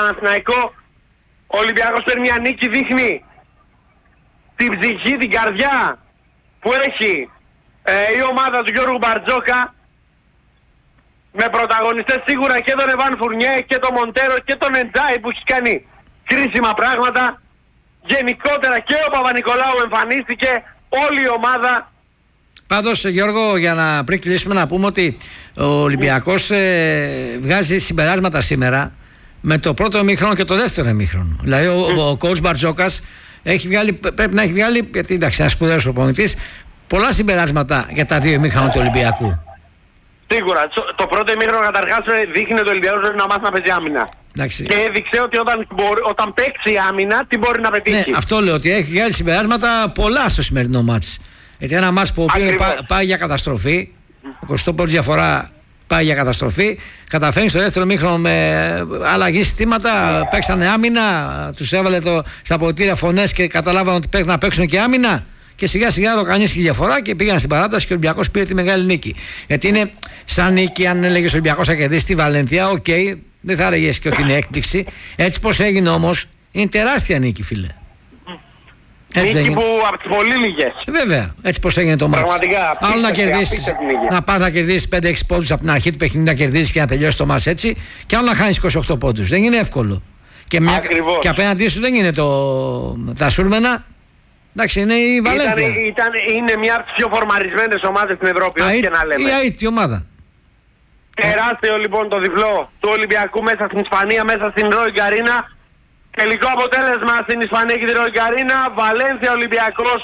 Παναθηναϊκό. Ο Ολυμπιακός παίρνει μια νίκη, δείχνει την ψυχή, την καρδιά που έχει η ομάδα του Γιώργου Μπαρτζόκα, με πρωταγωνιστές σίγουρα και τον Εβάν Φουρνιέ και τον Μοντέρο και τον Εντζάι που έχει κάνει κρίσιμα πράγματα. Γενικότερα και ο Παπα-Νικολάου εμφανίστηκε, όλη η ομάδα. Πάντως, Γιώργο, για να πριν κλείσουμε να πούμε ότι ο Ολυμπιακός βγάζει συμπεράσματα σήμερα με το πρώτο ημίχρονο και το δεύτερο ημίχρονο. Δηλαδή ο coach Μπαρτζόκας πρέπει να έχει βγάλει, γιατί εντάξει, ένας σπουδαίος προπονητής, πολλά συμπεράσματα για τα δύο ημίχρονα του Ολυμπιακού. Σίγουρα. Το πρώτο ημίχρονο καταρχάς δείχνει ότι ο Ολυμπιακός πρέπει να μάθει να παίζει άμυνα. Εντάξει. Και έδειξε ότι όταν παίξει άμυνα, τι μπορεί να πετύχει. Ναι, αυτό λέω, ότι έχει βγάλει συμπεράσματα πολλά στο σημερινό μάτς. Γιατί ένα μάτς που πάει για καταστροφή, 21η διαφορά πάει για καταστροφή, καταφέρνει στο δεύτερο ημίχρονο με αλλαγή συστήματα, παίξανε άμυνα, τους έβαλε στα αποδυτήρια φωνές και καταλάβανε ότι πρέπει να παίξουν και άμυνα. Και σιγά σιγά οργανίστηκε η διαφορά και πήγαν στην παράταση και ο Ολυμπιακός πήρε τη μεγάλη νίκη. Γιατί είναι σαν νίκη, αν έλεγε ο Ολυμπιακός θα κερδίσει τη Βαλένθια, οκ, δεν θα έλεγε και ότι είναι έκπληξη. Έτσι πως έγινε όμως, είναι τεράστια νίκη, φίλε. Νίκη που από τις πολύ λίγες. Βέβαια, έτσι πως έγινε το μάτς. Πραγματικά. Άλλο να κερδίσεις, να πας να κερδίσεις 5-6 πόντους από την αρχή του παιχνιδιού, να κερδίσεις και να τελειώσει το μάτς έτσι, και άλλο να χάνεις 28 πόντους. Δεν είναι εύκολο. Και απέναντί σου δεν είναι τα σούρμενα. Εντάξει, είναι η Βαλένθια. Είναι μια από τις πιο φορμαρισμένες ομάδες στην Ευρώπη, όχι και να λέμε. Η ΑΕΤ ομάδα. Τεράστιο λοιπόν το διπλό του Ολυμπιακού μέσα στην Ισπανία, μέσα στην Ρόι Γκαρίνα. Τελικό αποτέλεσμα στην Ισπανία και τη Ρόι Γκαρίνα, Βαλένθια Ολυμπιακός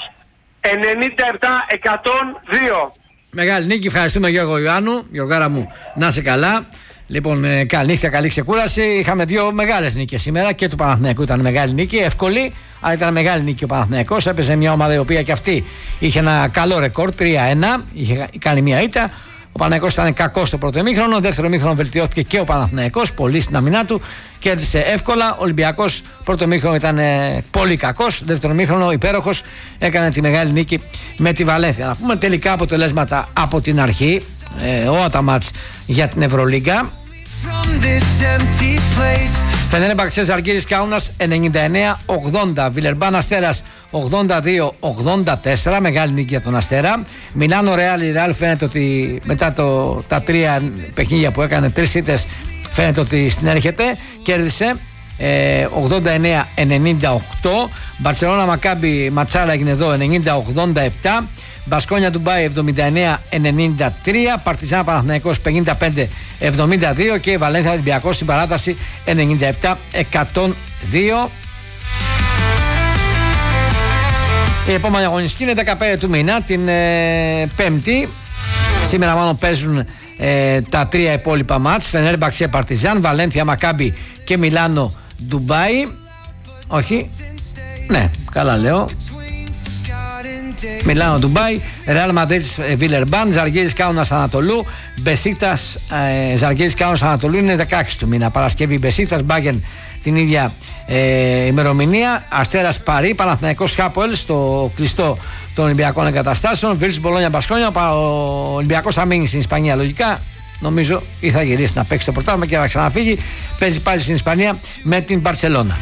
97-102. Μεγάλη νίκη, ευχαριστούμε Γιώργο Ιωάννου. Γιώργαρα μου, να είσαι καλά. Λοιπόν, καλή νύχτα, καλή ξεκούραση. Είχαμε δύο μεγάλες νίκες σήμερα και του Παναθηναϊκού ήταν μεγάλη νίκη, εύκολη, αλλά ήταν μεγάλη νίκη ο Παναθηναϊκός. Έπαιζε μια ομάδα η οποία και αυτή είχε ένα καλό ρεκόρ, 3-1, είχε κάνει μια ήττα. Ο Παναθηναϊκός ήταν κακός στο πρώτο ημίχρονο. Δεύτερο ημίχρονο βελτιώθηκε και ο Παναθηναϊκός πολύ στην αμυνά του, κέρδισε εύκολα. Ο Ολυμπιακός πρώτο ημίχρονο ήταν πολύ κακός. Δεύτερο ημίχρονο υπέροχος, έκανε τη μεγάλη νίκη με τη Βαλένθια. Να πούμε τελικά αποτελέσματα από την αρχή. Όατα μάτς για την Ευρωλίγκα. Φενέρμπαχτσε Ζαλγκίρις Κάουνας 99-80, Βιλερμπάν Αστέρας 82-84, μεγάλη νίκη για τον Αστέρα. Μιλάνο Ρεάλ, η Ρεάλ φαίνεται ότι μετά τα τρία παιχνίδια που έκανε, τρεις ήττες, φαίνεται ότι συνέρχεται, κέρδισε 89-98. Μπαρσελόνα Μακάμπι Ματσάρα έγινε εδώ 90-87. Μπασκόνια Ντουμπάι 79-93, Παρτιζάν Παναθηναϊκός 55-72 και Βαλένθια Ολυμπιακός στην παράταση 97-102. Η επόμενη αγωνιστική είναι 15 του μήνα, την Πέμπτη. Σήμερα μάλλον παίζουν τα τρία υπόλοιπα μάτς, Φενέρμπαχτσε Παρτιζάν, Βαλένθια Μακάμπι και Μιλάνο Ντουμπάι. Όχι, ναι, καλά λέω. Μιλάνο Ντουμπάι, Ρεάλ Μαδρίτης Βιλερμπάν, Ζαλγκίρις Κάουνας Ανατολού, Μπεσίκτας Ζαλγκίρις Κάουνας Ανατολού είναι 16 του μήνα. Παρασκευή Μπεσίκτας Μπάγκεν την ίδια ημερομηνία. Αστέρας Παρί, Παναθηναϊκός Χάπολ στο κλειστό των Ολυμπιακών Εγκαταστάσεων. Βίρτους Μπολόνια Μπασκόνια. Ο Ολυμπιακός θα μείνει στην Ισπανία λογικά. Νομίζω ή θα γυρίσει να παίξει το πρωτάθλημα και θα ξαναφύγει. Παίζει πάλι στην Ισπανία με την Μπαρσελόνα.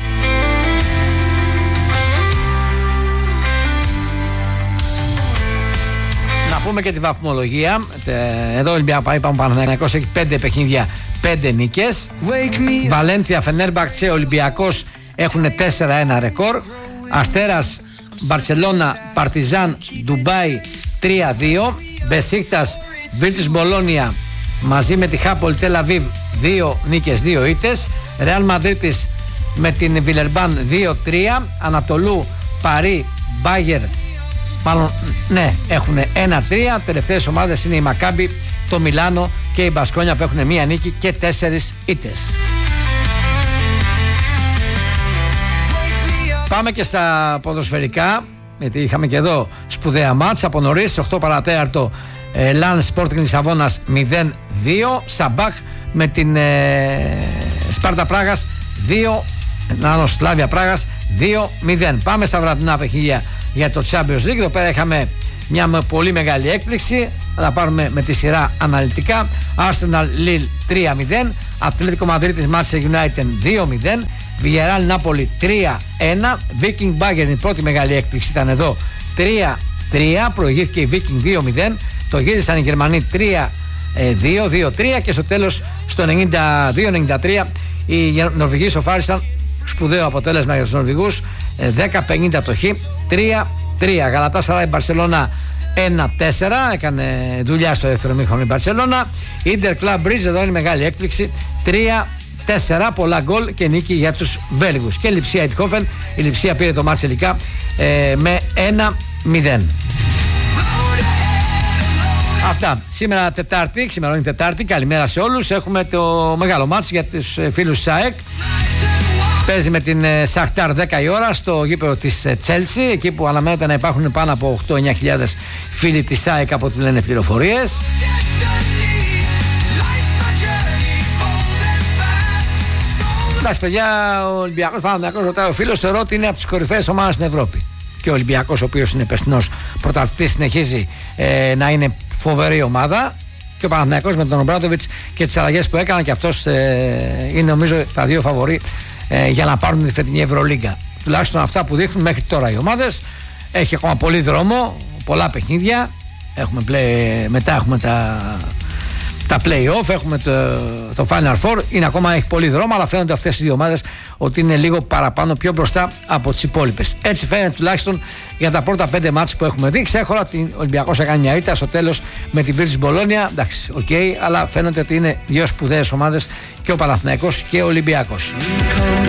Πούμε και τη βαθμολογία. Εδώ ο Ολυμπιακός, είπαμε, Παναθηναϊκός έχει 5 παιχνίδια, 5 νίκες. Βαλένθια, Φενέρμπαχτσε, Ολυμπιακός έχουν 4-1 ρεκόρ. Αστέρας, Μπαρσελόνα, Παρτιζάν, Ντουμπάι 3-2. Μπεσίκτας, Βίρτους Μπολόνια μαζί με τη Χάπολ Τελ Αβίβ 2 νίκες, 2 ήττες. Ρεάλ Μαδρίτης με την Βιλερμπάν 2-3. Ανατολού, Παρί, Μπάγερ, μάλλον ναι, έχουν 1-3. Τελευταίες ομάδες είναι η Μακάμπι, το Μιλάνο και η Μπασκόνια που έχουν μία νίκη και 4 ήττες. Πάμε και στα ποδοσφαιρικά, γιατί είχαμε και εδώ σπουδαία μάτς από νωρίς. 8 παρατέταρτο Λαν Σπόρτινγκ Λισαβόνας 0-2. Σαμπάχ με την Σπάρτα Πράγας 2. Νάνο Σλάβια Πράγας 2-0. Πάμε στα βραδινά παιχνίδια για το Champions League. Εδώ πέρα είχαμε μια πολύ μεγάλη έκπληξη. Θα πάρουμε με τη σειρά αναλυτικά. Arsenal Lille 3-0, Ατλέτικο Μαδρίτης Manchester United 2-0, Villarreal Νάπολη 3-1, Viking Bayern, η πρώτη μεγάλη έκπληξη ήταν εδώ, 3-3, προηγήθηκε η Viking 2-0, το γύρισαν οι Γερμανοί 3-2-2-3 και στο τέλος στο 92-93 οι Νορβηγοί σοφάρισαν, σπουδαίο αποτέλεσμα για τους Νορβηγούς, 10-50 το χ, 3-3. Γαλατάσαράι Μπαρσελόνα 1-4, έκανε δουλειά στο δεύτερο μήχρονο η Μπαρσελόνα. Ίντερ Κλαμπ Μπρίζ, εδώ είναι μεγάλη έκπληξη, 3-4, πολλά γκολ και νίκη για τους Βέλγους. Και Λιψία Ειτχόφεν, η Λιψία πήρε το μάτς τελικά με 1-0. Αυτά. Σήμερα Τετάρτη, ξημερώνει Τετάρτη, καλημέρα σε όλους. Έχουμε το μεγάλο μάτς για τους φίλους ΣΑΕΚ. Παίζει με την Σαχτάρ 10 η ώρα στο γήπεδο της Τσέλσι, εκεί που αναμένεται να υπάρχουν πάνω από 8-9 χιλιάδες φίλοι της ΣΑΕΚ από ό,τι λένε πληροφορίες. Εντάξει παιδιά, ο Ολυμπιακός Παναθηναϊκός, ρωτάει ο φίλος, θεωρώ ότι είναι από τις κορυφαίες ομάδες στην Ευρώπη. Και ο Ολυμπιακός, ο οποίος είναι περσινός πρωταθλητής, συνεχίζει να είναι φοβερή ομάδα. Και ο Παναθηναϊκός με τον Ομπράντοβιτς και τις αλλαγές που έκαναν, και αυτός είναι νομίζω τα δύο φαβορί για να πάρουν τη φετινή Ευρωλίγκα. Τουλάχιστον αυτά που δείχνουν μέχρι τώρα οι ομάδες. Έχει ακόμα πολύ δρόμο, πολλά παιχνίδια. Μετά έχουμε τα play-off, έχουμε το Final Four. Είναι ακόμα, έχει πολύ δρόμο, αλλά φαίνονται αυτές οι δύο ομάδες ότι είναι λίγο παραπάνω, πιο μπροστά από τις υπόλοιπες. Έτσι φαίνεται τουλάχιστον για τα πρώτα 5 μάτς που έχουμε δει. Ξέχωρα την Ολυμπιακός έκανε μια ήττα στο τέλος με την Virtus Bologna. Εντάξει, αλλά φαίνεται ότι είναι δύο σπουδαίες ομάδες, και ο Παναθηναϊκός και ο Ολυμπιακός.